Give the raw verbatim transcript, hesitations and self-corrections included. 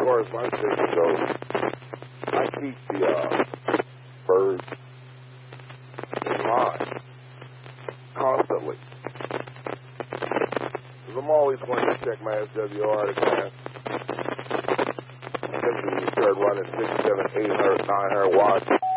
far as my station goes, I keep the uh, birds in line constantly. Because I'm always wanting to check my S W R at a glance. Especially when you start running six, seven, eight hundred, nine hundred watts.